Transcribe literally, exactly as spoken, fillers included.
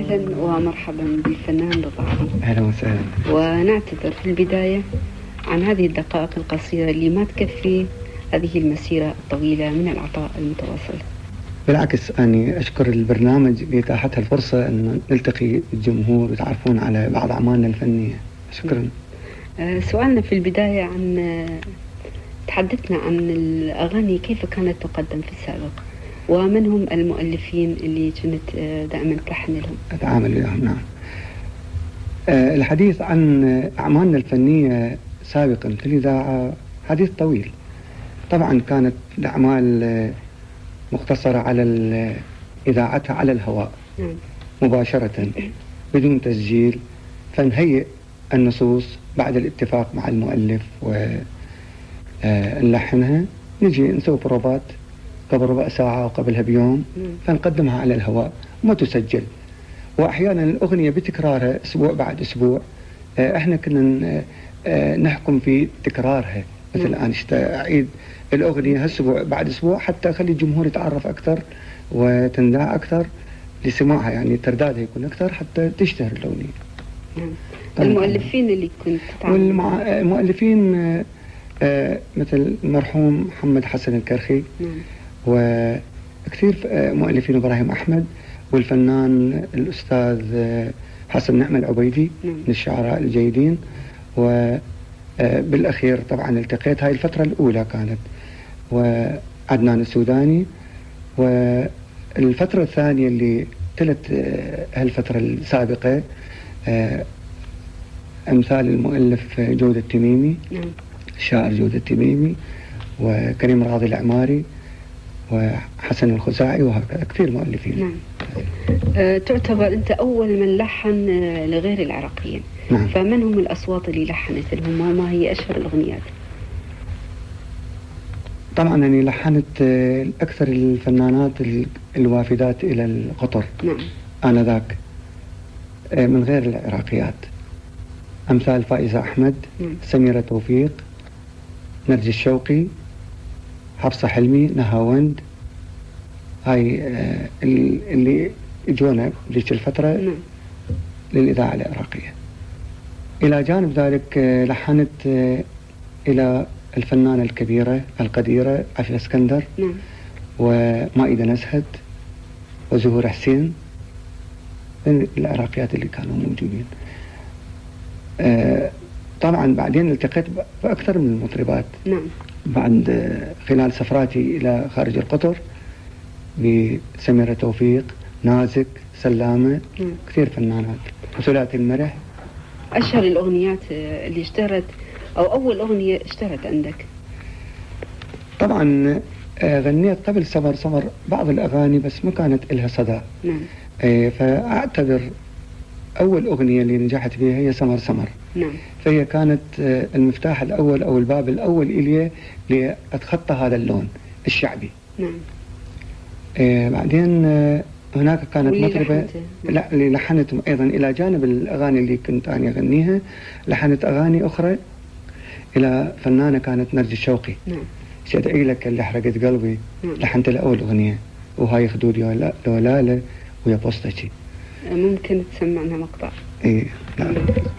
أهلا ومرحبا بالفنان رضا علي. أهلا وسهلا. ونعتذر في البداية عن هذه الدقائق القصيرة اللي ما تكفي هذه المسيرة الطويلة من العطاء المتواصل. بالعكس أنا أشكر البرنامج لإتاحة الفرصة أن نلتقي الجمهور ويتعرفون على بعض أعمالنا الفنية. شكرا. أه سؤالنا في البداية عن تحدثنا عن الأغاني كيف كانت تقدم في السابق، ومن هم المؤلفين اللي كنت دائما تلحن لهم؟ أتعامل وياهم. نعم. أه الحديث عن أعمالنا الفنية سابقا في الإذاعة حديث طويل. طبعا كانت الأعمال مختصرة على إذاعتها على الهواء مباشرة بدون تسجيل، فنهيئ النصوص بعد الاتفاق مع المؤلف ونلحنها، نجي نسوي بروفات قبل ربع ساعة وقبلها بيوم، فنقدمها على الهواء وما تسجل. وأحيانا الأغنية بتكرارها أسبوع بعد أسبوع احنا كنا نحكم في تكرارها، مثل الآن أعيد الأغنية هالأسبوع بعد أسبوع حتى أخلي الجمهور يتعرف أكثر وتنداع أكثر لسماعها، يعني تردادها يكون أكثر حتى تشتهر الأغنية. نعم. المؤلفين اللي كنت تتعامل المؤلفين آه مثل المرحوم محمد حسن الكرخي. نعم. وكثير مؤلفين، إبراهيم أحمد، والفنان الأستاذ حسن نعمة العبيدي. نعم. من الشعراء الجيدين. وبالأخير طبعا التقيت هاي الفترة الأولى كانت وعدنان السوداني، والفترة الثانية اللي تلت هالفترة السابقة أمثال المؤلف جودة التميمي. نعم. الشاعر جودة التميمي، وكريم راضي العماري، وحسن الخزاعي، وهكذا كثير مؤلفين. نعم. أه تعتبر أنت أول من لحن لغير العراقيين. نعم. فمن هم الأصوات اللي لحنت لهم وما هي أشهر الأغنيات؟ طبعا أنا لحنت أكثر الفنانات الوافدات إلى القطر. نعم. آنذاك من غير العراقيات، أمثال فائزة أحمد. نعم. سميرة توفيق، نرجس الشوقي، حفصة حلمي، نهاوند، هاي اللي اجونا بذيك الفترة. نعم. للإذاعة العراقية. إلى جانب ذلك لحنت إلى الفنانة الكبيرة القديرة عفيفة اسكندر. نعم. ومائدة نزهت وزهور حسين، من العراقيات اللي كانوا موجودين. آه طبعا بعدين التقيت بأكثر من المطربات. نعم. بعد خلال سفراتي إلى خارج القطر بسميرة توفيق، نازك، سلامة. نعم. كثير فنانات، وثلاثي المرح. أشهر الأغنيات اللي اشتهرت أو أول أغنية اشتهرت عندك؟ طبعا غنيت قبل سمر سمر بعض الأغاني بس ما كانت إلها صدى. نعم. فأعتبر أول أغنية اللي نجحت فيها هي سمر سمر. نعم. فهي كانت المفتاح الأول أو الباب الأول إلي لأتخطى هذا اللون الشعبي. نعم. بعدين هناك كانت مطربة. لا اللي لحنت أيضا إلى جانب الأغاني اللي كنت أنا أغنيها، لحنت أغاني أخرى إلى فنانة كانت نرجس الشوقي. نعم. شدعي لك اللي حرقت قلبي. نعم. لحنت لها أول أغنية، وهاي خدود لولاله ويا بوستشي. ممكن تسمعنا مقطع؟ إيه. لا.